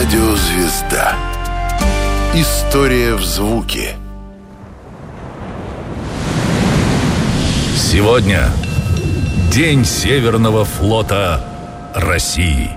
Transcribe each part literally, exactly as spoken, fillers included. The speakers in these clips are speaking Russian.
Радиозвезда. История в звуке. Сегодня День Северного флота России.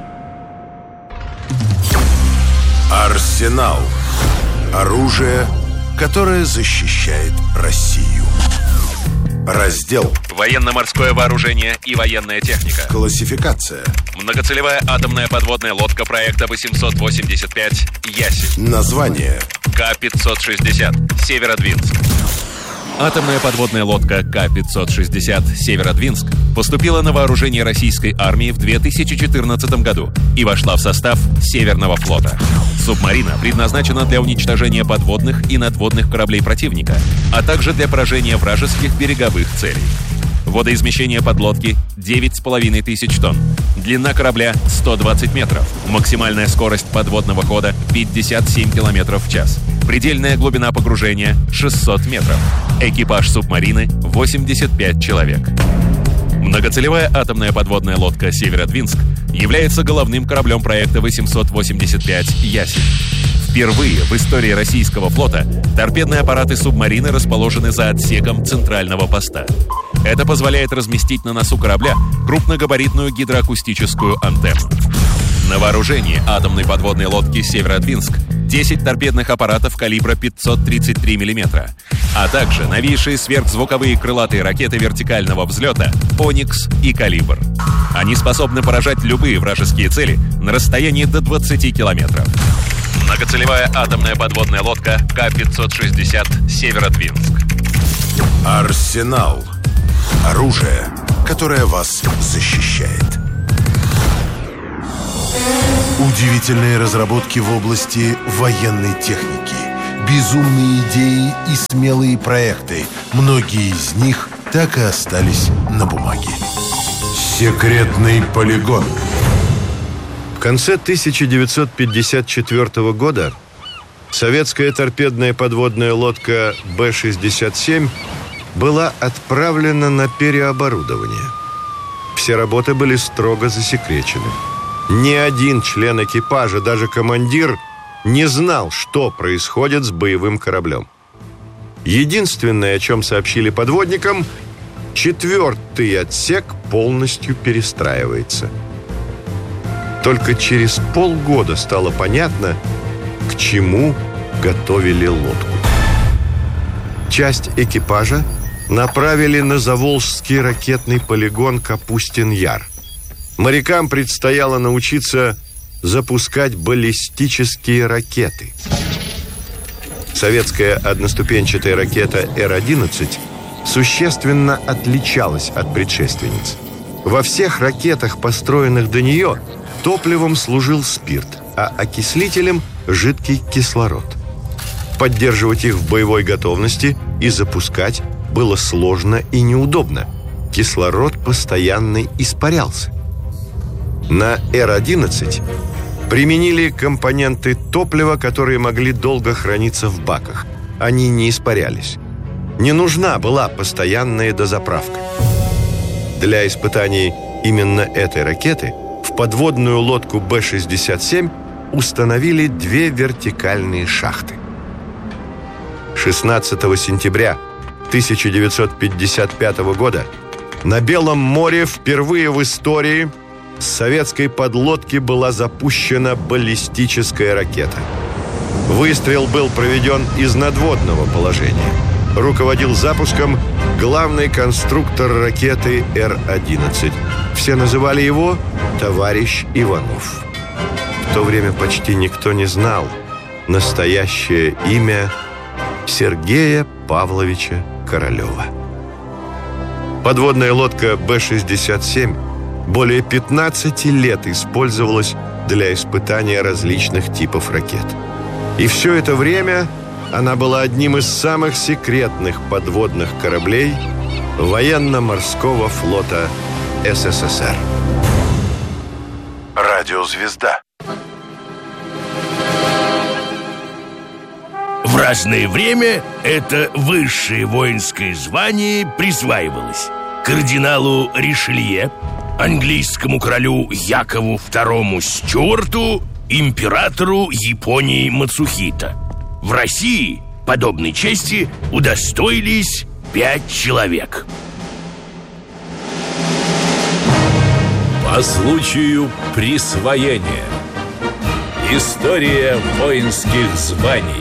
Арсенал. Оружие, которое защищает Россию. Раздел: военно-морское вооружение и военная техника. Классификация: многоцелевая атомная подводная лодка проекта восемьсот восемьдесят пять «Ясень». Название: К пятьсот шестьдесят «Северодвинск». Атомная подводная лодка К пятьсот шестьдесят «Северодвинск» поступила на вооружение российской армии в две тысячи четырнадцатом году и вошла в состав Северного флота. Субмарина предназначена для уничтожения подводных и надводных кораблей противника, а также для поражения вражеских береговых целей. Водоизмещение подлодки девять с половиной тысяч тонн. Длина корабля сто двадцать метров. Максимальная скорость подводного хода пятьдесят семь километров в час. Предельная глубина погружения шестьсот метров. Экипаж субмарины восемьдесят пять человек. Многоцелевая атомная подводная лодка «Северодвинск» является головным кораблем проекта восемьсот восемьдесят пять «Ясень». Впервые в истории российского флота торпедные аппараты субмарины расположены за отсеком центрального поста. Это позволяет разместить на носу корабля крупногабаритную гидроакустическую антенну. На вооружении атомной подводной лодки «Северодвинск» десять торпедных аппаратов калибра пятьсот тридцать три миллиметра, а также новейшие сверхзвуковые крылатые ракеты вертикального взлета «Оникс» и «Калибр». Они способны поражать любые вражеские цели на расстоянии до двадцати километров. Многоцелевая атомная подводная лодка К пятьсот шестьдесят «Северодвинск». Арсенал. Оружие, которое вас защищает. Удивительные разработки в области военной техники, безумные идеи и смелые проекты. Многие из них так и остались на бумаге. Секретный полигон. В конце тысяча девятьсот пятьдесят четвёртого года советская торпедная подводная лодка Б шестьдесят семь была отправлена на переоборудование. Все работы были строго засекречены. Ни один член экипажа, даже командир, не знал, что происходит с боевым кораблем. Единственное, о чем сообщили подводникам, четвертый отсек полностью перестраивается. Только через полгода стало понятно, к чему готовили лодку. Часть экипажа направили на Заволжский ракетный полигон Капустин-Яр. Морякам предстояло научиться запускать баллистические ракеты. Советская одноступенчатая ракета Р одиннадцать существенно отличалась от предшественниц. Во всех ракетах, построенных до нее, топливом служил спирт, а окислителем – жидкий кислород. Поддерживать их в боевой готовности и запускать было сложно и неудобно. Кислород постоянно испарялся. На Р одиннадцать применили компоненты топлива, которые могли долго храниться в баках. Они не испарялись. Не нужна была постоянная дозаправка. Для испытаний именно этой ракеты в подводную лодку Б шестьдесят семь установили две вертикальные шахты. шестнадцатого сентября тысяча девятьсот пятьдесят пятого года на Белом море впервые в истории с советской подлодки была запущена баллистическая ракета. Выстрел был проведен из надводного положения. Руководил запуском главный конструктор ракеты Р одиннадцать. Все называли его «Товарищ Иванов». В то время почти никто не знал настоящее имя Сергея Павловича Королева. Подводная лодка Б шестьдесят семь более пятнадцати лет использовалась для испытания различных типов ракет. И все это время она была одним из самых секретных подводных кораблей военно-морского флота С С С Р. Радиозвезда. В разное время это высшее воинское звание присваивалось кардиналу Ришелье, английскому королю Якову второму Стюарту императору Японии Мацухито. В России подобной чести удостоились пять человек. По случаю присвоения. История воинских званий.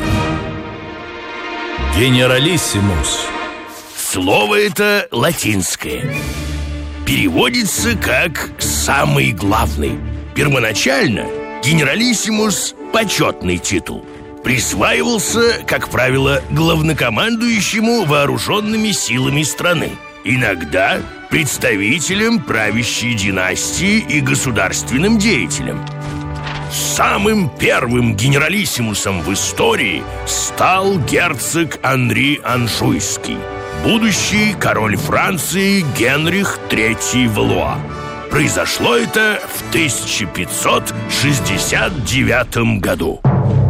Генералиссимус. Слово это латинское. Переводится как «самый главный». Первоначально генералиссимус – почетный титул. Присваивался, как правило, главнокомандующему вооруженными силами страны. Иногда представителям правящей династии и государственным деятелям. Самым первым генералиссимусом в истории стал герцог Анри Анжуйский, будущий король Франции Генрих третий Валуа. Произошло это в тысяча пятьсот шестьдесят девятом году.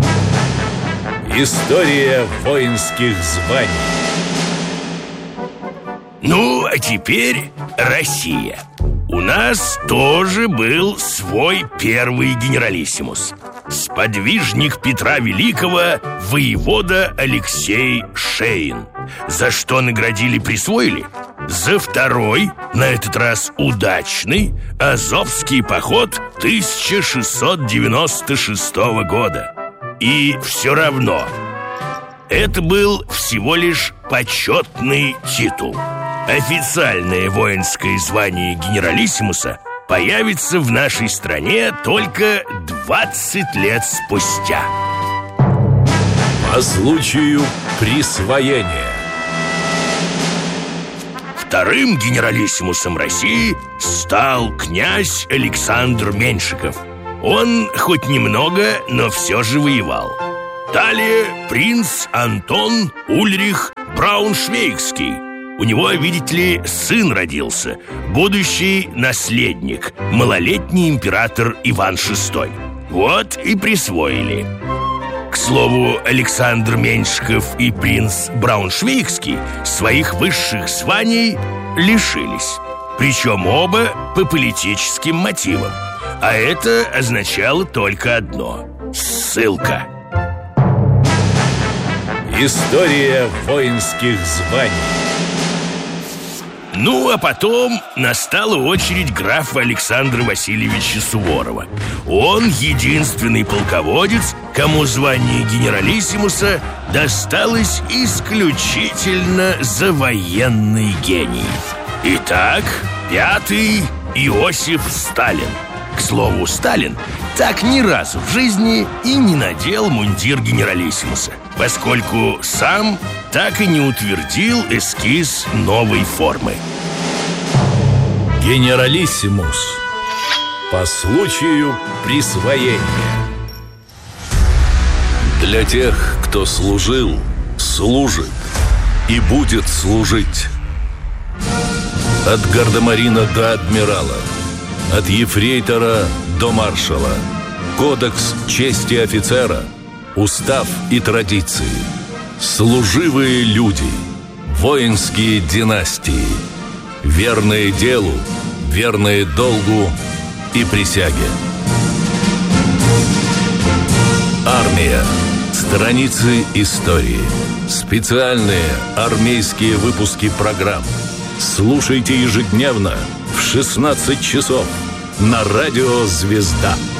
История воинских званий. Ну, а теперь Россия. У нас тоже был свой первый генералиссимус. Сподвижник Петра Великого, воевода Алексей Шейн. За что наградили, присвоили? За второй, на этот раз удачный, Азовский поход тысяча шестьсот девяносто шестого года. И все равно это был всего лишь почетный титул. Официальное воинское звание генералиссимуса появится в нашей стране только двадцать лет спустя. По случаю присвоения. Вторым генералиссимусом России стал князь Александр Меньшиков. Он хоть немного, но все же воевал. Далее принц Антон Ульрих Брауншвейгский. У него, видите ли, сын родился, будущий наследник, малолетний император Иван шестой. Вот и присвоили. К слову, Александр Меньшиков и принц Брауншвейгский своих высших званий лишились. Причем оба по политическим мотивам. А это означало только одно – ссылка. История воинских званий. Ну, а потом настала очередь графа Александра Васильевича Суворова. Он единственный полководец, кому звание генералиссимуса досталось исключительно за военный гений. Итак, пятый Иосиф Сталин. К слову, Сталин так ни разу в жизни и не надел мундир генералиссимуса, поскольку сам так и не утвердил эскиз новой формы. Генералиссимус. По случаю присвоения. Для тех, кто служил, служит и будет служить. От гардемарина до адмирала, от ефрейтора до маршала. Кодекс чести офицера, устав и традиции. Служивые люди, воинские династии, верные делу, верные долгу и присяге. Армия. Страницы истории. Специальные армейские выпуски программ. Слушайте ежедневно в шестнадцать часов на радио «Звезда».